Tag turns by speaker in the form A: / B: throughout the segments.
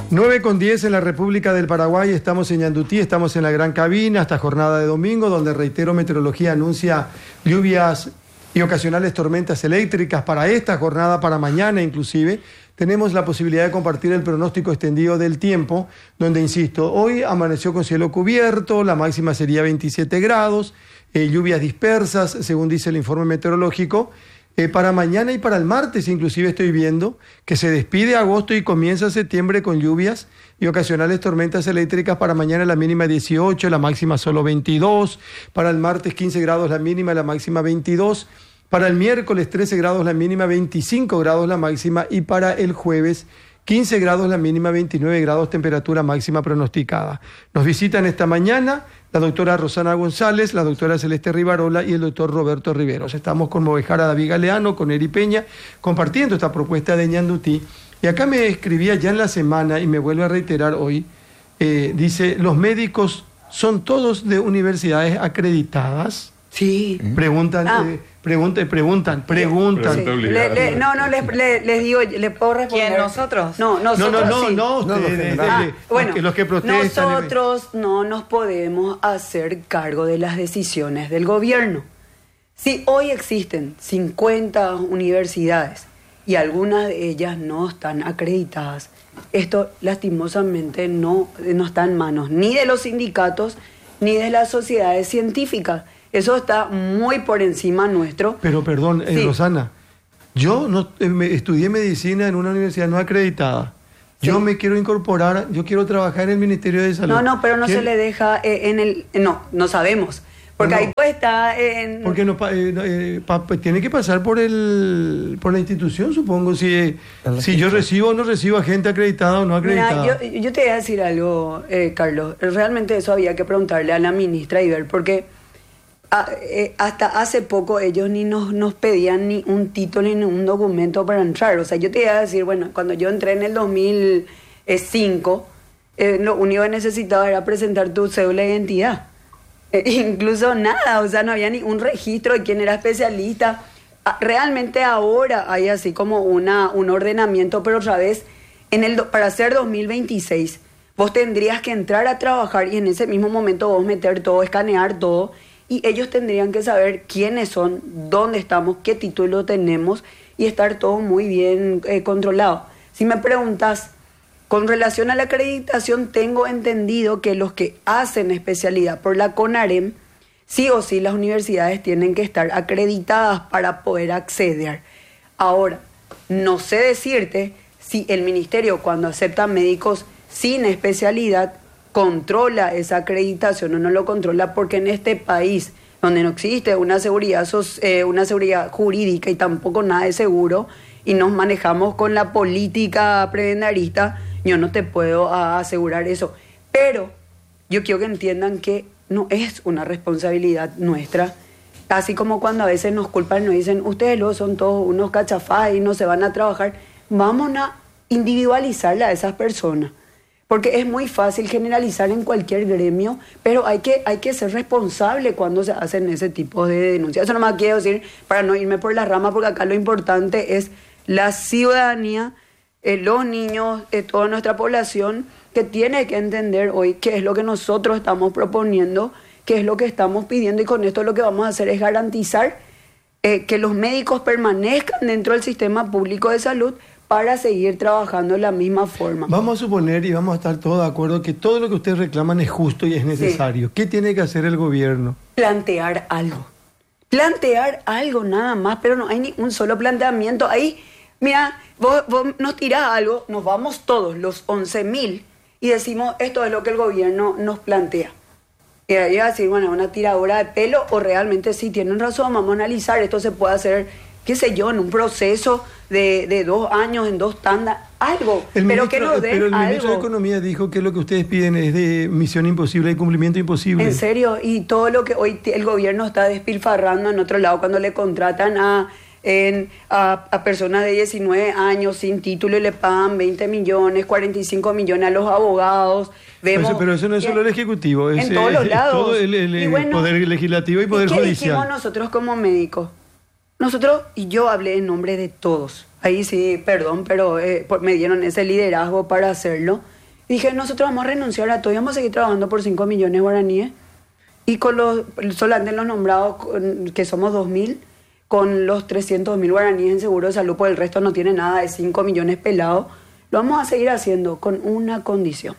A: 9:10 en la República del Paraguay, estamos en Ñandutí, estamos en la gran cabina, esta jornada de domingo, donde reitero, meteorología anuncia lluvias y ocasionales tormentas eléctricas para esta jornada, para mañana inclusive. Tenemos la posibilidad de compartir el pronóstico extendido del tiempo, donde, insisto, hoy amaneció con cielo cubierto, la máxima sería 27 grados, lluvias dispersas, según dice el informe meteorológico. Para mañana y para el martes inclusive estoy viendo que se despide agosto y comienza septiembre con lluvias y ocasionales tormentas eléctricas. Para mañana la mínima 18, la máxima solo 22. Para el martes 15 grados la mínima, la máxima 22. Para el miércoles 13 grados la mínima, 25 grados la máxima. Y para el jueves 15 grados la mínima, 29 grados temperatura máxima pronosticada. Nos visitan esta mañana la doctora Rosana González, la doctora Celeste Rivarola y el doctor Roberto Riveros. Estamos con Movejara David Galeano, con Eri Peña, compartiendo esta propuesta de Ñandutí. Y acá me escribía ya en la semana y me vuelve a reiterar hoy, dice, ¿los médicos son todos de universidades acreditadas?
B: Sí.
A: Preguntan. Preguntan.
B: Sí. Les digo, ¿le puedo responder?
C: ¿Quién, nosotros?
B: No, nosotros sí.
A: No, ustedes,
B: bueno,
A: los que protestan.
B: Nosotros no nos podemos hacer cargo de las decisiones del gobierno. Si hoy existen 50 universidades y algunas de ellas no están acreditadas, esto lastimosamente no está en manos ni de los sindicatos ni de las sociedades científicas. Eso está muy por encima nuestro.
A: Pero perdón, sí. Rosana, yo no estudié medicina en una universidad no acreditada. Sí. Yo me quiero incorporar, yo quiero trabajar en el Ministerio de Salud.
B: No, pero se le deja no sabemos. Porque ahí pues está
A: porque tiene que pasar por la institución, supongo, si yo recibo o no recibo a gente acreditada o no acreditada.
B: Mira, yo te voy a decir algo, Carlos. Realmente eso había que preguntarle a la ministra y ver, porque hasta hace poco ellos ni nos pedían ni un título ni un documento para entrar. O sea, yo te iba a decir, bueno, cuando yo entré en el 2005, lo único que necesitaba era presentar tu cédula de identidad. Incluso nada, o sea, no había ni un registro de quién era especialista. Realmente ahora hay así como un ordenamiento, pero otra vez, para hacer 2026, vos tendrías que entrar a trabajar y en ese mismo momento vos meter todo, escanear todo. Y ellos tendrían que saber quiénes son, dónde estamos, qué título tenemos y estar todo muy bien controlado. Si me preguntas, con relación a la acreditación, tengo entendido que los que hacen especialidad por la CONAREM, sí o sí las universidades tienen que estar acreditadas para poder acceder. Ahora, no sé decirte si el ministerio, cuando acepta médicos sin especialidad, controla esa acreditación o no lo controla, porque en este país donde no existe una seguridad jurídica y tampoco nada de seguro y nos manejamos con la política prebendarista, yo no te puedo asegurar eso. Pero yo quiero que entiendan que no es una responsabilidad nuestra, así como cuando a veces nos culpan y nos dicen, ustedes luego son todos unos cachafás y no se van a trabajar. Vamos a individualizarla a esas personas. Porque es muy fácil generalizar en cualquier gremio, pero hay que ser responsable cuando se hacen ese tipo de denuncias. Eso nomás quiero decir para no irme por las ramas, porque acá lo importante es la ciudadanía, los niños, toda nuestra población, que tiene que entender hoy qué es lo que nosotros estamos proponiendo, qué es lo que estamos pidiendo, y con esto lo que vamos a hacer es garantizar que los médicos permanezcan dentro del sistema público de salud para seguir trabajando de la misma forma. Vamos a suponer, y vamos a estar todos de acuerdo, que todo lo que ustedes reclaman es justo y es necesario. Sí.
A: ¿Qué tiene que hacer el gobierno?
B: Plantear algo nada más, pero no hay ni un solo planteamiento. Ahí, mira, vos nos tirás algo, nos vamos todos, los 11.000, y decimos, esto es lo que el gobierno nos plantea. Y ahí va a decir, bueno, una tiradora de pelo, o realmente sí tienen razón, vamos a analizar, esto se puede hacer, qué sé yo, en un proceso de 2 años, en 2 tandas, algo, pero que nos den algo.
A: Pero el ministro de Economía dijo que lo que ustedes piden es de misión imposible, de cumplimiento imposible.
B: En serio, y todo lo que hoy el gobierno está despilfarrando en otro lado, cuando le contratan a personas de 19 años sin título y le pagan 20 millones, 45 millones a los abogados. Vemos,
A: pero eso no es solo el Ejecutivo,
B: en todos los lados.
A: Todo el Poder Legislativo y Poder Judicial.
B: ¿Qué dijimos nosotros como médicos? Nosotros, y yo hablé en nombre de todos, ahí sí, perdón, pero me dieron ese liderazgo para hacerlo. Y dije, nosotros vamos a renunciar a todo y vamos a seguir trabajando por 5 millones de guaraníes. Y con solamente los nombrados, que somos 2.000, con los 300.000 guaraníes en seguro de salud, por el resto no tiene nada de 5 millones pelados, lo vamos a seguir haciendo con una condición: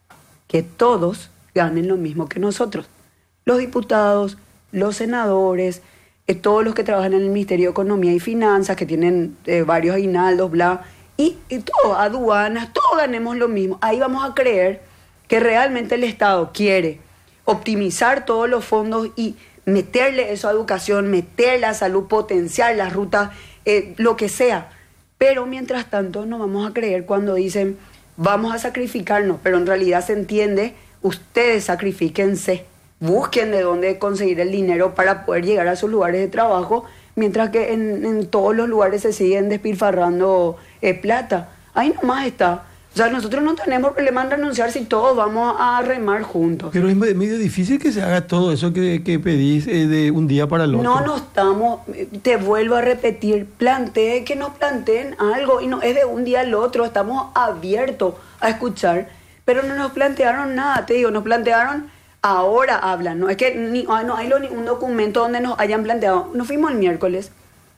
B: que todos ganen lo mismo que nosotros. Los diputados, los senadores, todos los que trabajan en el Ministerio de Economía y Finanzas, que tienen varios aguinaldos, bla, y todo, aduanas, todos ganemos lo mismo. Ahí vamos a creer que realmente el Estado quiere optimizar todos los fondos y meterle eso a educación, meterle a salud, potenciar las rutas, lo que sea. Pero mientras tanto no vamos a creer cuando dicen vamos a sacrificarnos, pero en realidad se entiende, ustedes sacrifíquense, busquen de dónde conseguir el dinero para poder llegar a sus lugares de trabajo, mientras que en todos los lugares se siguen despilfarrando plata. Ahí nomás está. O sea, nosotros no tenemos problema en renunciar si todos vamos a remar juntos.
A: Pero es medio difícil que se haga todo eso que pedís de un día para el otro.
B: No estamos, te vuelvo a repetir, que nos planteen algo y no es de un día al otro, estamos abiertos a escuchar, pero no nos plantearon nada, te digo, nos plantearon, ahora hablan, no es que no hay un documento donde nos hayan planteado. Nos fuimos el miércoles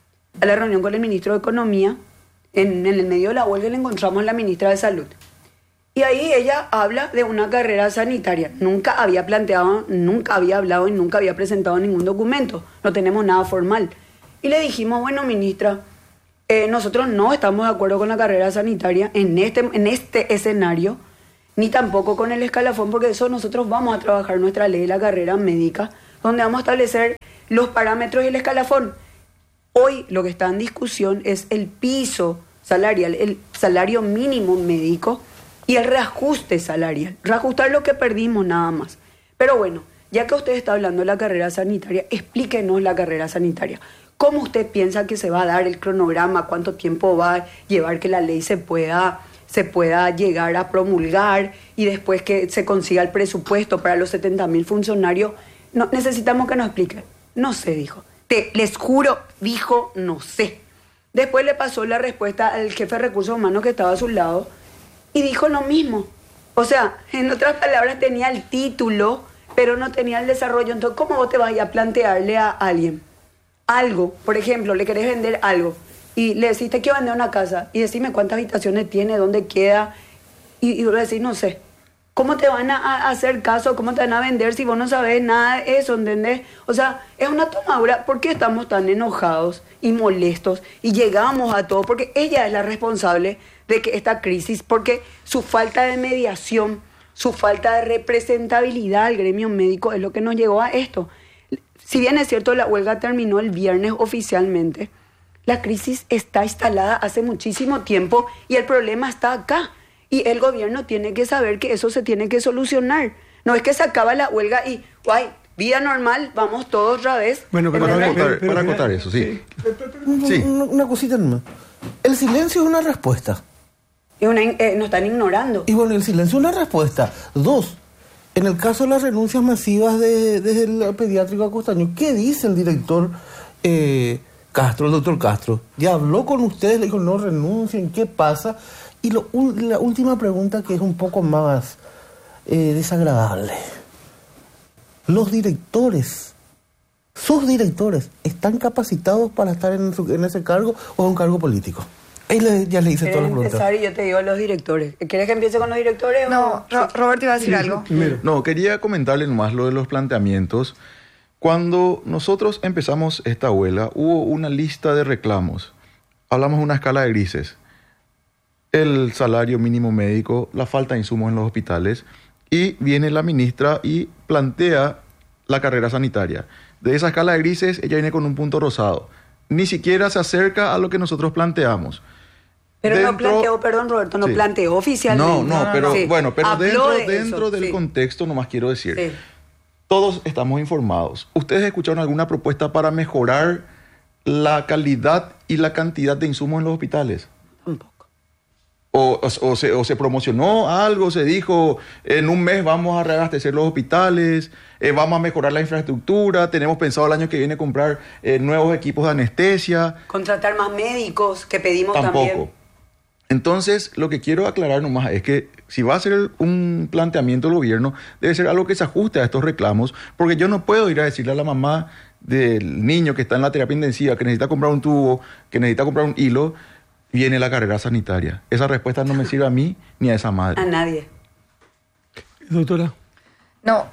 B: a la reunión con el ministro de Economía. En el medio de la huelga le encontramos a la ministra de Salud. Y ahí ella habla de una carrera sanitaria. Nunca había planteado, nunca había hablado y nunca había presentado ningún documento. No tenemos nada formal. Y le dijimos, bueno, ministra, nosotros no estamos de acuerdo con la carrera sanitaria en este escenario, ni tampoco con el escalafón, porque eso nosotros vamos a trabajar nuestra ley de la carrera médica, donde vamos a establecer los parámetros y el escalafón. Hoy lo que está en discusión es el piso salarial, el salario mínimo médico y el reajuste salarial. Reajustar lo que perdimos nada más. Pero bueno, ya que usted está hablando de la carrera sanitaria, explíquenos la carrera sanitaria. ¿Cómo usted piensa que se va a dar el cronograma? ¿Cuánto tiempo va a llevar que la ley se pueda llegar a promulgar y después que se consiga el presupuesto para los 70.000 funcionarios? No, necesitamos que nos explique. No sé, dijo. Les juro, dijo, no sé. Después le pasó la respuesta al jefe de recursos humanos que estaba a su lado y dijo lo mismo. O sea, en otras palabras, tenía el título, pero no tenía el desarrollo. Entonces, ¿cómo vos te vas a plantearle a alguien algo? Por ejemplo, le querés vender algo y le decís, te quiero vender una casa y decime cuántas habitaciones tiene, dónde queda, y vos decís, no sé. ¿Cómo te van a hacer caso? ¿Cómo te van a vender si vos no sabés nada de eso? ¿Entendés? O sea, es una tomadura. ¿Por qué estamos tan enojados y molestos? Y llegamos a todo, porque ella es la responsable de que esta crisis, porque su falta de mediación, su falta de representabilidad al gremio médico es lo que nos llevó a esto. Si bien es cierto, la huelga terminó el viernes oficialmente, la crisis está instalada hace muchísimo tiempo y el problema está acá. Y el gobierno tiene que saber que eso se tiene que solucionar. No es que se acaba la huelga y, guay, vida normal, vamos todos otra vez.
C: Bueno, pero para acotar eso, sí.
D: Sí. Una cosita nomás. El silencio es una respuesta.
B: Nos están ignorando.
D: Y bueno, el silencio es una respuesta. 2, en el caso de las renuncias masivas desde el pediátrico a Costaño, ¿qué dice el director Castro, el doctor Castro? ¿Ya habló con ustedes? Le dijo, no renuncien, ¿qué pasa? Y la última pregunta, que es un poco más desagradable. Los directores, sus directores, ¿están capacitados para estar en ese cargo o es un cargo político? Ahí ya le hice todas las preguntas.
B: Empezar y yo te digo los directores. ¿Quieres que empiece con los directores?
E: No, Roberto iba a decir algo.
C: No, quería comentarle nomás lo de los planteamientos. Cuando nosotros empezamos esta huelga, hubo una lista de reclamos. Hablamos de una escala de grises. El salario mínimo médico, la falta de insumos en los hospitales, y viene la ministra y plantea la carrera sanitaria. De esa escala de grises, ella viene con un punto rosado. Ni siquiera se acerca a lo que nosotros planteamos.
B: Pero no planteó, perdón Roberto, no planteó oficialmente.
C: Pero
B: sí.
C: Bueno, pero
B: dentro
C: del contexto, nomás quiero decir,
B: sí.
C: Todos estamos informados. ¿Ustedes escucharon alguna propuesta para mejorar la calidad y la cantidad de insumos en los hospitales?
B: Tampoco.
C: O se promocionó algo, se dijo, en un mes vamos a reabastecer los hospitales, vamos a mejorar la infraestructura, tenemos pensado el año que viene comprar nuevos equipos de anestesia.
B: Contratar más médicos, que pedimos también.
C: Tampoco. Entonces, lo que quiero aclarar nomás es que si va a ser un planteamiento del gobierno, debe ser algo que se ajuste a estos reclamos, porque yo no puedo ir a decirle a la mamá del niño que está en la terapia intensiva, que necesita comprar un tubo, que necesita comprar un hilo, viene la carrera sanitaria. Esa respuesta no me sirve a mí ni a esa madre.
B: A nadie.
A: Doctora.
E: No,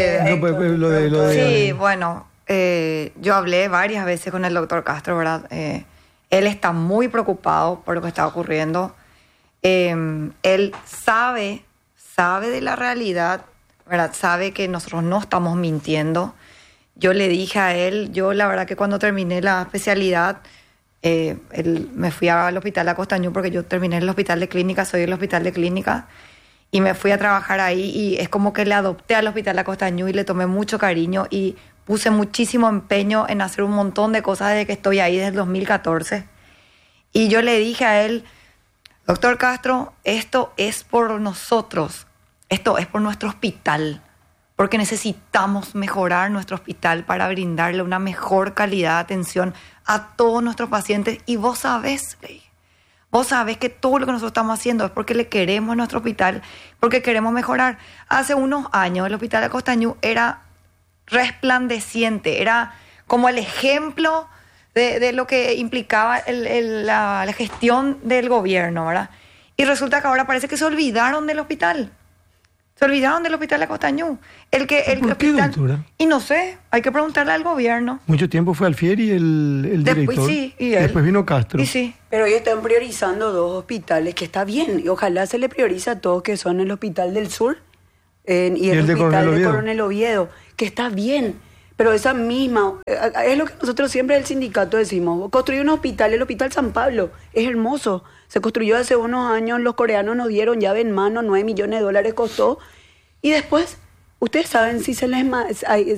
A: Sí,
E: bueno, yo hablé varias veces con el doctor Castro, ¿verdad? Él está muy preocupado por lo que está ocurriendo. Él sabe de la realidad, ¿verdad? Sabe que nosotros no estamos mintiendo. Yo le dije a él, la verdad que cuando terminé la especialidad, me fui al hospital de Acostañú porque yo terminé en el hospital de clínica, soy del hospital de clínica, y me fui a trabajar ahí y es como que le adopté al hospital de Acostañú y le tomé mucho cariño y puse muchísimo empeño en hacer un montón de cosas desde que estoy ahí, desde el 2014. Y yo le dije a él, doctor Castro, esto es por nosotros, esto es por nuestro hospital, porque necesitamos mejorar nuestro hospital para brindarle una mejor calidad de atención a todos nuestros pacientes. Y vos sabés que todo lo que nosotros estamos haciendo es porque le queremos a nuestro hospital, porque queremos mejorar. Hace unos años el hospital de Acostañú era resplandeciente, era como el ejemplo de lo que implicaba la gestión del gobierno, ¿verdad? Y resulta que ahora parece que se olvidaron del hospital. Se olvidaron del hospital de Acostañú.
A: ¿Por qué, doctora?
E: Y no sé, hay que preguntarle al gobierno.
A: Mucho tiempo fue Alfieri el director.
E: Sí, y él.
A: Después vino Castro.
E: Y sí.
B: Pero ellos están priorizando 2 hospitales, que está bien. Y ojalá se le priorice a todos, que son el Hospital del Sur y el Hospital de Coronel Oviedo, que está bien. Pero esa misma, es lo que nosotros siempre del sindicato decimos, construir un hospital, el Hospital San Pablo, es hermoso. Se construyó hace unos años, los coreanos nos dieron llave en mano, $9 millones costó. Y después, ustedes saben si se